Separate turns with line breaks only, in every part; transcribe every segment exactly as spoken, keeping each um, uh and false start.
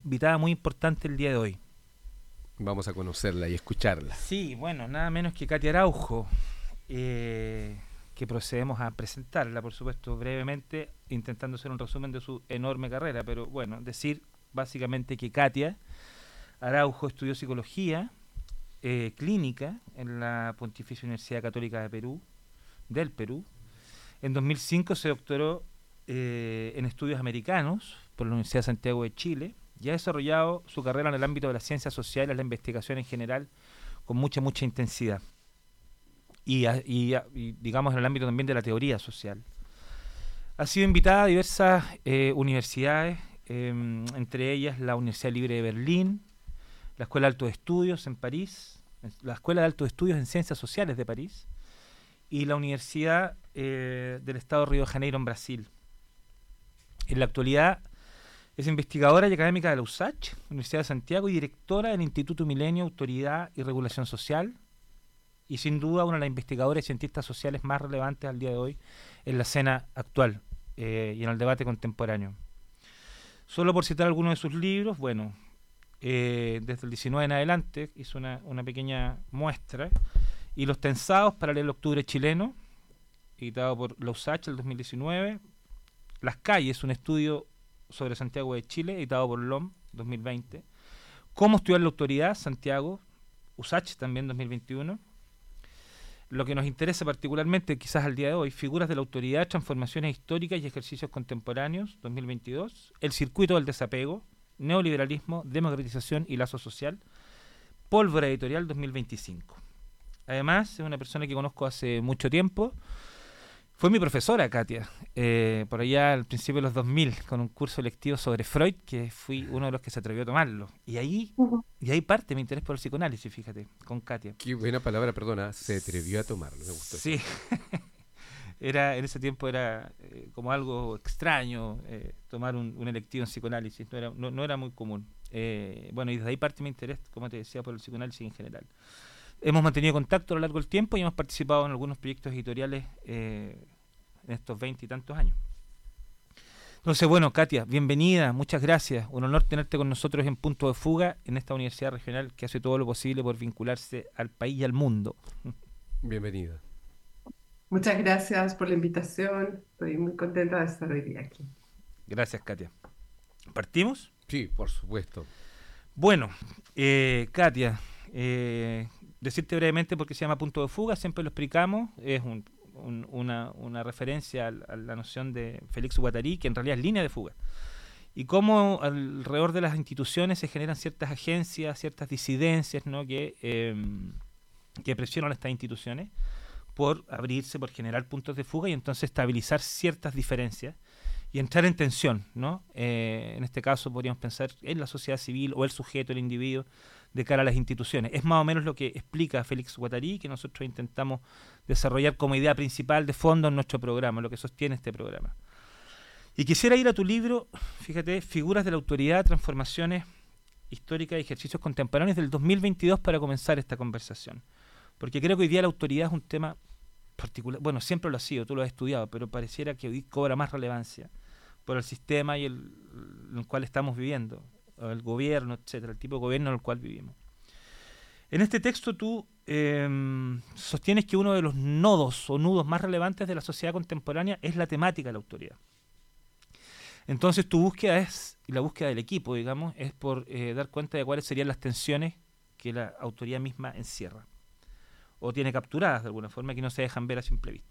invitada muy importante el día de hoy.
Vamos a conocerla y escucharla.
Sí, bueno, nada menos que Katia Araujo, eh, que procedemos a presentarla, por supuesto, brevemente, intentando hacer un resumen de su enorme carrera, pero bueno, decir básicamente que Katia Araujo estudió psicología eh, clínica en la Pontificia Universidad Católica de Perú, del Perú. En dos mil cinco se doctoró eh, en estudios americanos por la Universidad de Santiago de Chile y ha desarrollado su carrera en el ámbito de las ciencias sociales, la investigación en general, con mucha, mucha intensidad. Y, y, y digamos en el ámbito también de la teoría social. Ha sido invitada a diversas eh, universidades, eh, entre ellas la Universidad Libre de Berlín, la Escuela de Altos Estudios en París, la Escuela de Altos Estudios en Ciencias Sociales de París y la Universidad eh, del Estado de Río de Janeiro en Brasil. En la actualidad es investigadora y académica de la U S A C H, Universidad de Santiago, y directora del Instituto Milenio, Autoridad y Regulación Social, y sin duda una de las investigadoras y cientistas sociales más relevantes al día de hoy en la escena actual eh, y en el debate contemporáneo. Solo por citar algunos de sus libros, bueno, eh, desde el diecinueve en adelante hizo una, una pequeña muestra, y Los Tensados para leer el octubre chileno, editado por la U S A C H el dos mil diecinueve, Las Calles, un estudio sobre Santiago de Chile, editado por L O M dos mil veinte, Cómo estudiar la autoridad, Santiago, U S A C H también dos mil veintiuno. Lo que nos interesa particularmente, quizás al día de hoy, Figuras de la autoridad, transformaciones históricas y ejercicios contemporáneos, dos mil veintidós, El circuito del desapego, neoliberalismo, democratización y lazo social, Pólvora Editorial dos mil veinticinco. Además, es una persona que conozco hace mucho tiempo. Fue mi profesora, Katia, eh, por allá al principio de los dos mil, con un curso lectivo sobre Freud, que fui uno de los que se atrevió a tomarlo. Y ahí, uh-huh. y ahí parte mi interés por el psicoanálisis, fíjate, con Katia.
Qué buena palabra, perdona, se atrevió a tomarlo, me gustó.
Sí, era, en ese tiempo era eh, como algo extraño eh, tomar un, un electivo en psicoanálisis, no era, no, no era muy común. Eh, bueno, y desde ahí parte mi interés, como te decía, por el psicoanálisis en general. Hemos mantenido contacto a lo largo del tiempo y hemos participado en algunos proyectos editoriales eh, en estos veinte y tantos años. Entonces, bueno, Katia, bienvenida, muchas gracias. Un honor tenerte con nosotros en Punto de Fuga, en esta universidad regional que hace todo lo posible por vincularse al país y al mundo.
Bienvenida.
Muchas gracias por la invitación. Estoy muy contenta de estar hoy día aquí.
Gracias, Katia. ¿Partimos?
Sí, por supuesto.
Bueno, eh, Katia, eh, decirte brevemente porque se llama Punto de Fuga, siempre lo explicamos, es un, un, una, una referencia a, a la noción de Félix Guattari, que en realidad es línea de fuga, y cómo alrededor de las instituciones se generan ciertas agencias, ciertas disidencias, ¿no? que, eh, que presionan a estas instituciones por abrirse, por generar puntos de fuga y entonces estabilizar ciertas diferencias y entrar en tensión, ¿no? Eh, en este caso podríamos pensar en la sociedad civil o el sujeto, el individuo, de cara a las instituciones. Es más o menos lo que explica Félix Guattari, que nosotros intentamos desarrollar como idea principal de fondo en nuestro programa, lo que sostiene este programa. Y quisiera ir a tu libro, fíjate, Figuras de la autoridad, transformaciones históricas y ejercicios contemporáneos del dos mil veintidós para comenzar esta conversación. Porque creo que hoy día la autoridad es un tema particular, bueno, siempre lo ha sido, tú lo has estudiado, pero pareciera que hoy cobra más relevancia por el sistema y el, en el cual estamos viviendo, el gobierno, etcétera, el tipo de gobierno en el cual vivimos. En este texto tú eh, sostienes que uno de los nodos o nudos más relevantes de la sociedad contemporánea es la temática de la autoridad. Entonces tu búsqueda es, y la búsqueda del equipo, digamos, es por eh, dar cuenta de cuáles serían las tensiones que la autoridad misma encierra o tiene capturadas de alguna forma que no se dejan ver a simple vista.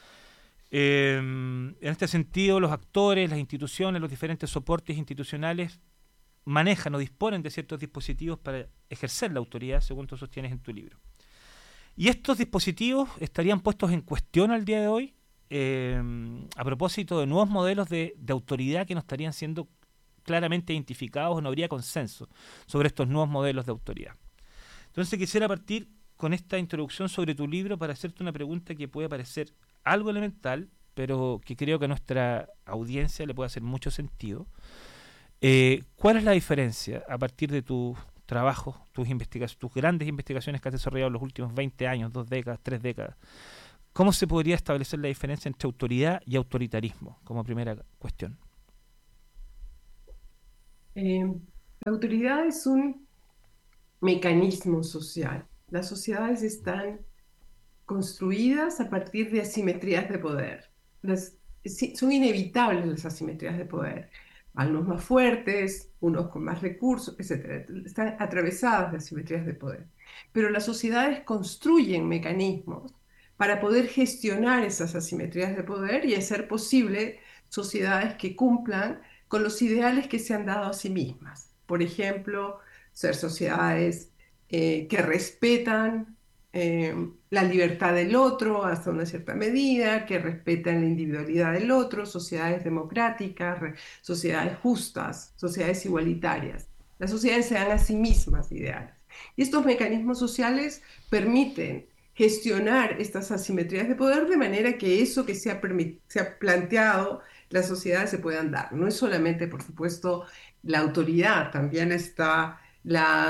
Eh, en este sentido, los actores, las instituciones, los diferentes soportes institucionales manejan o disponen de ciertos dispositivos para ejercer la autoridad, según tú sostienes en tu libro. Y estos dispositivos estarían puestos en cuestión al día de hoy eh, a propósito de nuevos modelos de, de autoridad que no estarían siendo claramente identificados o no habría consenso sobre estos nuevos modelos de autoridad. Entonces quisiera partir con esta introducción sobre tu libro para hacerte una pregunta que puede parecer algo elemental, pero que creo que a nuestra audiencia le puede hacer mucho sentido. Eh, ¿Cuál es la diferencia a partir de tu trabajo, tus investigaciones, tus grandes investigaciones que has desarrollado en los últimos veinte años, dos décadas, tres décadas? ¿Cómo se podría establecer la diferencia entre autoridad y autoritarismo como primera cuestión?
Eh, La autoridad es un mecanismo social. Las sociedades están construidas a partir de asimetrías de poder. Las, sí, son inevitables las asimetrías de poder. Algunos más fuertes, unos con más recursos, etcétera. Están atravesadas de asimetrías de poder. Pero las sociedades construyen mecanismos para poder gestionar esas asimetrías de poder y hacer posible sociedades que cumplan con los ideales que se han dado a sí mismas. Por ejemplo, ser sociedades eh, que respetan eh, la libertad del otro hasta una cierta medida, que respetan la individualidad del otro, sociedades democráticas, re- sociedades justas, sociedades igualitarias. Las sociedades se dan a sí mismas ideales. Y estos mecanismos sociales permiten gestionar estas asimetrías de poder de manera que eso que se ha, se ha planteado, las sociedades se puedan dar. No es solamente, por supuesto, la autoridad, también está la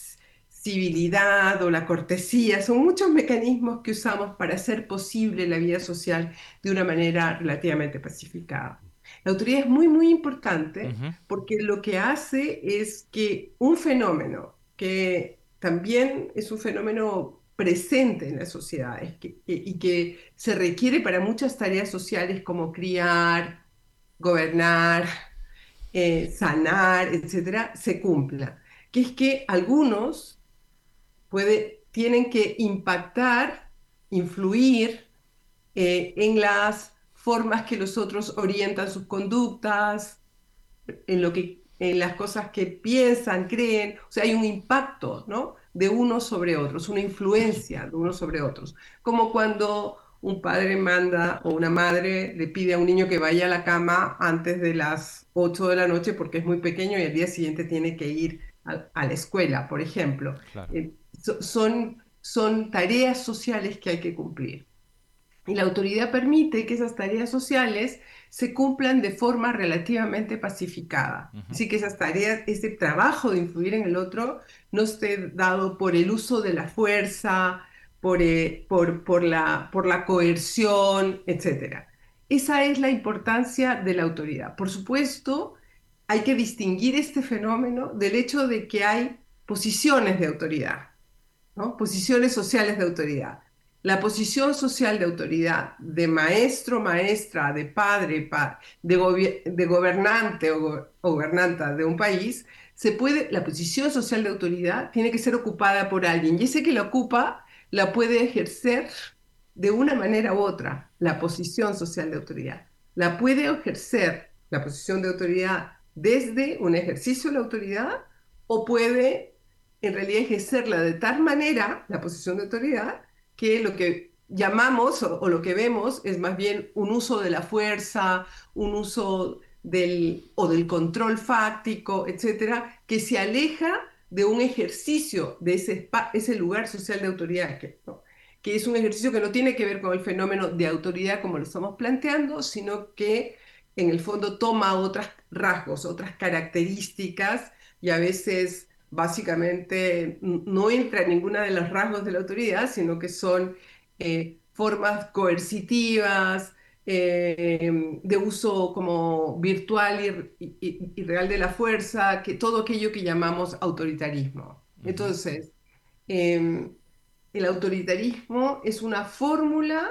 civilidad o la cortesía, son muchos mecanismos que usamos para hacer posible la vida social de una manera relativamente pacificada. La autoridad es muy, muy importante
Ujú.
porque lo que hace es que un fenómeno que también es un fenómeno presente en las sociedades que- que- y que se requiere para muchas tareas sociales como criar, gobernar, eh, sanar, etcétera, se cumpla. Que es que algunos puede, tienen que impactar, influir eh, en las formas que los otros orientan sus conductas, en lo que, en las cosas que piensan, creen. O sea, hay un impacto, ¿no? De unos sobre otros, una influencia de unos sobre otros. Como cuando un padre manda o una madre le pide a un niño que vaya a la cama antes de las ocho de la noche porque es muy pequeño y al día siguiente tiene que ir a, a la escuela, por ejemplo.
Claro.
Eh, so- son, son tareas sociales que hay que cumplir. Y la autoridad permite que esas tareas sociales se cumplan de forma relativamente pacificada.
Ujú.
Así que esas tareas, ese trabajo de influir en el otro, no esté dado por el uso de la fuerza, por, eh, por, por la, por la coerción, etcétera. Esa es la importancia de la autoridad. Por supuesto, hay que distinguir este fenómeno del hecho de que hay posiciones de autoridad, ¿no? Posiciones sociales de autoridad. La posición social de autoridad de maestro, maestra, de padre, pa- de, gobi- de gobernante o, go- o gobernanta de un país, se puede, la posición social de autoridad tiene que ser ocupada por alguien y ese que la ocupa la puede ejercer de una manera u otra, la posición social de autoridad. La puede ejercer la posición de autoridad desde un ejercicio de la autoridad o puede en realidad ejercerla de tal manera, la posición de autoridad, que lo que llamamos o, o lo que vemos es más bien un uso de la fuerza, un uso del, o del control fáctico, etcétera, que se aleja de un ejercicio de ese, ese lugar social de autoridad, que, ¿no? que es un ejercicio que no tiene que ver con el fenómeno de autoridad como lo estamos planteando, sino que en el fondo toma otros rasgos, otras características y a veces básicamente no entra en ninguna de los rasgos de la autoridad, sino que son eh, formas coercitivas, eh, de uso como virtual y, y- y real de la fuerza, que todo aquello que llamamos autoritarismo.
Ujú.
Entonces, eh, el autoritarismo es una fórmula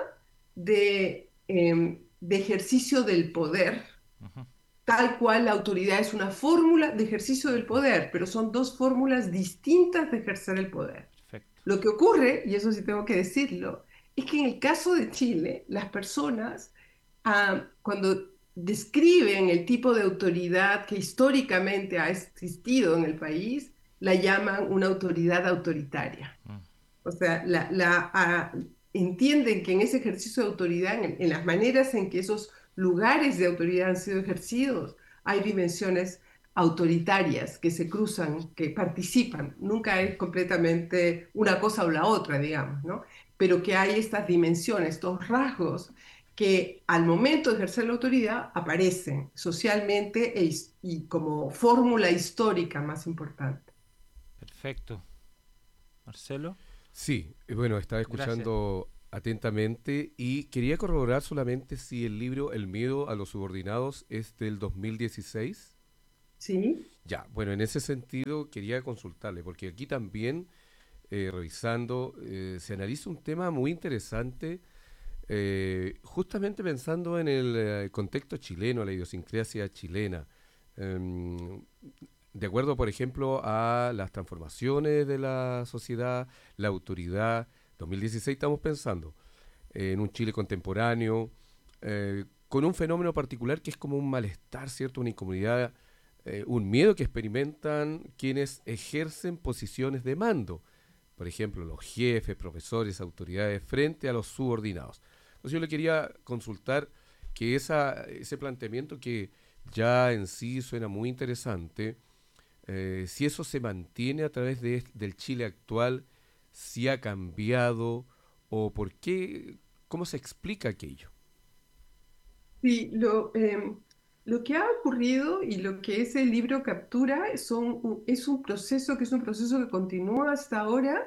de, eh, de ejercicio del poder
Ujú.
tal cual la autoridad es una fórmula de ejercicio del poder, pero son dos fórmulas distintas de ejercer el poder.
Perfecto.
Lo que ocurre, y eso sí tengo que decirlo, es que en el caso de Chile, las personas, ah, cuando describen el tipo de autoridad que históricamente ha existido en el país, la llaman una autoridad autoritaria.
Mm.
O sea, la, la, ah, entienden que en ese ejercicio de autoridad, en, en las maneras en que esos lugares de autoridad han sido ejercidos, hay dimensiones autoritarias que se cruzan, que participan. Nunca es completamente una cosa o la otra, digamos, ¿no? Pero que hay estas dimensiones, estos rasgos que al momento de ejercer la autoridad aparecen socialmente e his- y como fórmula histórica más importante.
Perfecto. Marcelo,
Sí, eh, bueno, estaba
gracias.
escuchando atentamente y quería corroborar solamente si el libro El miedo a los subordinados es del dos mil dieciséis.
¿sí?
Ya, bueno, en ese sentido quería consultarle, porque aquí también, eh, revisando, eh, se analiza un tema muy interesante, eh, justamente pensando en el eh, contexto chileno, la idiosincrasia chilena. Em, de acuerdo, por ejemplo, a las transformaciones de la sociedad, la autoridad. dos mil dieciséis estamos pensando eh, en un Chile contemporáneo, eh, con un fenómeno particular que es como un malestar, ¿cierto? Una incomodidad, eh, un miedo que experimentan quienes ejercen posiciones de mando. Por ejemplo, los jefes, profesores, autoridades, frente a los subordinados. Entonces yo le quería consultar que esa, ese planteamiento que ya en sí suena muy interesante, eh, si eso se mantiene a través de, del Chile actual, si ha cambiado o por qué, cómo se explica aquello.
Sí, lo, em, lo que ha ocurrido y lo que ese libro captura son, un- es un proceso que es un proceso que continúa hasta ahora,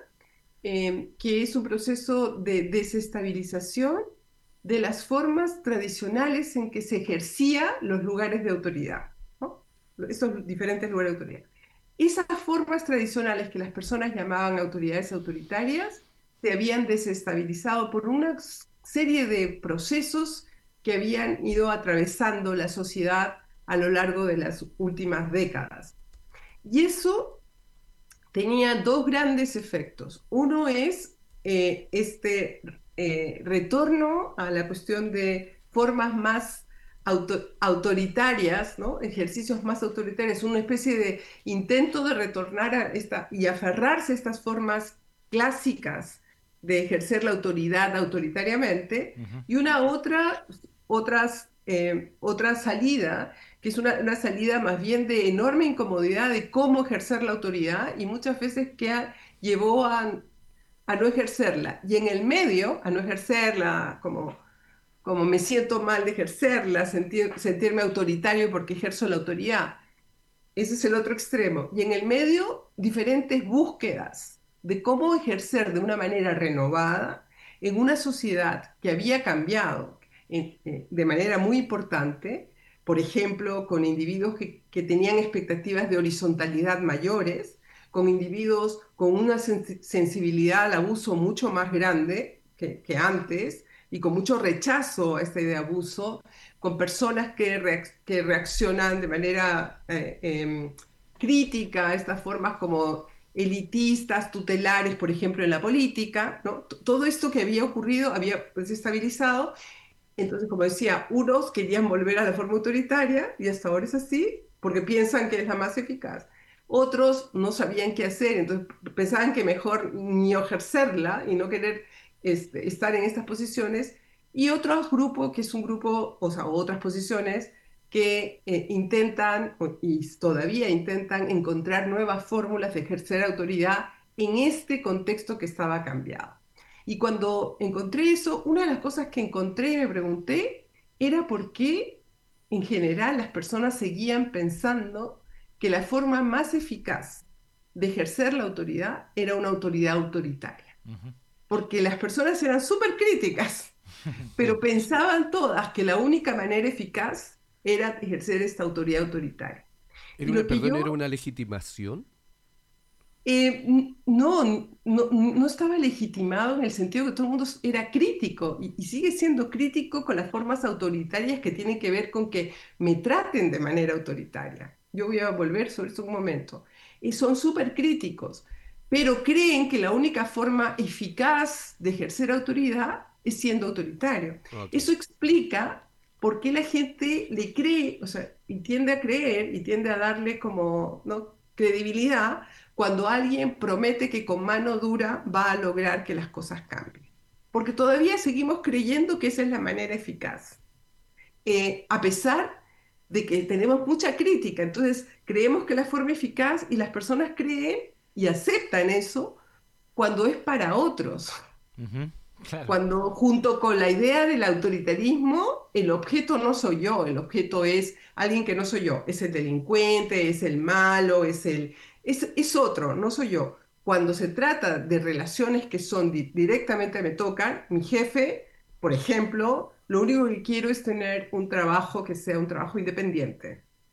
em, que es un proceso de desestabilización de las formas tradicionales en que se ejercía los lugares de autoridad, ¿no? Esos diferentes lugares de autoridad. Esas formas tradicionales que las personas llamaban autoridades autoritarias se habían desestabilizado por una serie de procesos que habían ido atravesando la sociedad a lo largo de las últimas décadas. Y eso tenía dos grandes efectos. Uno es eh, este eh, retorno a la cuestión de formas más auto autoritarias, ¿no? Ejercicios más autoritarios, una especie de intento de retornar a esta y aferrarse a estas formas clásicas de ejercer la autoridad autoritariamente,
Ujú.
y una otra, otras, eh, otra salida que es una, una, salida más bien de enorme incomodidad de cómo ejercer la autoridad y muchas veces que a, llevó a, a, no ejercerla. Y en el medio, a no ejercerla como, como me siento mal de ejercerla, sentir, sentirme autoritario porque ejerzo la autoridad. Ese es el otro extremo. Y en el medio, diferentes búsquedas de cómo ejercer de una manera renovada en una sociedad que había cambiado en, eh, de manera muy importante, por ejemplo, con individuos que, que tenían expectativas de horizontalidad mayores, con individuos con una sens sensibilidad al abuso mucho más grande que, que antes y con mucho rechazo a esta idea de abuso, con personas que, reac que reaccionan de manera eh, eh, crítica a estas formas como elitistas, tutelares, por ejemplo, en la política, ¿no? Todo esto que había ocurrido había desestabilizado. Entonces, como decía, unos querían volver a la forma autoritaria y hasta ahora es así porque piensan que es la más eficaz. Otros no sabían qué hacer, entonces pensaban que mejor ni ejercerla y no querer este, estar en estas posiciones. Y otro grupo, que es un grupo, o sea, otras posiciones que eh, intentan y todavía intentan encontrar nuevas fórmulas de ejercer autoridad en este contexto que estaba cambiado. Y cuando encontré eso, una de las cosas que encontré y me pregunté era por qué en general las personas seguían pensando que la forma más eficaz de ejercer la autoridad era una autoridad autoritaria.
Ujú.
Porque las personas eran súper críticas,
Sí.
pero pensaban todas que la única manera eficaz era ejercer esta autoridad autoritaria.
Era
Y
una,
lo que
perdón, ¿era
yo
una legitimación?
Eh, n- no, no, no estaba legitimado en el sentido que todo el mundo era crítico y, y sigue siendo crítico con las formas autoritarias que tienen que ver con que me traten de manera autoritaria. Yo voy a volver sobre eso un momento. Y son súper críticos, pero creen que la única forma eficaz de ejercer autoridad es siendo autoritario.
Ok.
Eso explica por qué la gente le cree, o sea, y tiende a creer y tiende a darle como, ¿no?, credibilidad cuando alguien promete que con mano dura va a lograr que las cosas cambien. Porque todavía seguimos creyendo que esa es la manera eficaz, eh, a pesar de que tenemos mucha crítica. Entonces, creemos que la forma eficaz y las personas creen y aceptan eso cuando es para otros.
Ujú. Claro.
Cuando junto con la idea del autoritarismo, el objeto no soy yo, el objeto es alguien que no soy yo, es el delincuente, es el malo, es el es, es otro, no soy yo. Cuando se trata de relaciones que son di directamente me tocan, mi jefe, por ejemplo, lo único que quiero es tener un trabajo que sea un trabajo independiente.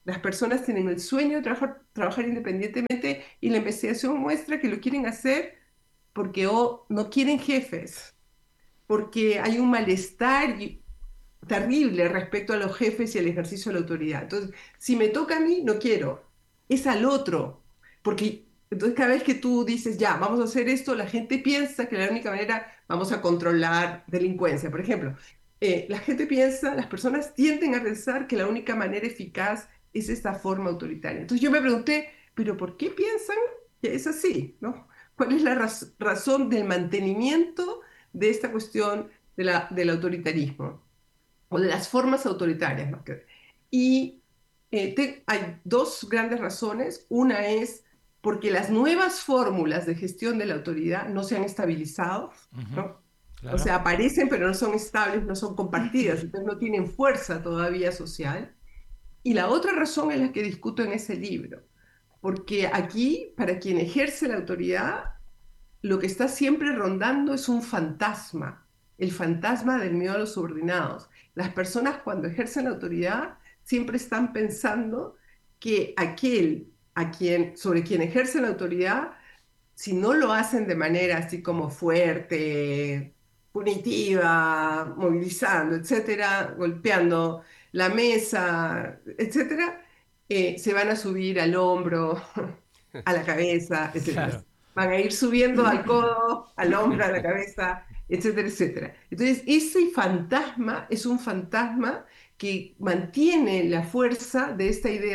Las personas tienen el sueño de trabajar, trabajar independientemente y la investigación muestra que lo quieren hacer porque o, no quieren jefes, porque hay un malestar y- terrible respecto a los jefes y al ejercicio de la autoridad. Entonces, si me toca a mí, no quiero, es al otro, porque entonces cada vez que tú dices, ya, vamos a hacer esto, la gente piensa que la única manera, vamos a controlar delincuencia, por ejemplo. Eh, la gente piensa, las personas tienden a pensar que la única manera eficaz es esta forma autoritaria. Entonces yo me pregunté, ¿pero por qué piensan que es así? ¿No? ¿Cuál es la raz- razón del mantenimiento de esta cuestión de la, del autoritarismo? O de las formas autoritarias, ¿no? Que- Y eh, te- hay dos grandes razones. Una es porque las nuevas fórmulas de gestión de la autoridad no se han estabilizado,
Ujú,
¿no? O
claro.
sea, aparecen pero no son estables, no son compartidas, entonces no tienen fuerza todavía social. Y la otra razón es la que discuto en ese libro, porque aquí, para quien ejerce la autoridad, lo que está siempre rondando es un fantasma, el fantasma del miedo a los subordinados. Las personas cuando ejercen la autoridad siempre están pensando que aquel a quien, sobre quien ejerce la autoridad, si no lo hacen de manera así como fuerte, punitiva, movilizando, etcétera, golpeando la mesa, etcétera, eh, se van a subir al hombro, a la cabeza, etcétera.
Claro.
Van a ir subiendo al codo, al hombro, a la cabeza, etcétera, etcétera. Entonces, ese fantasma es un fantasma que mantiene la fuerza de esta idea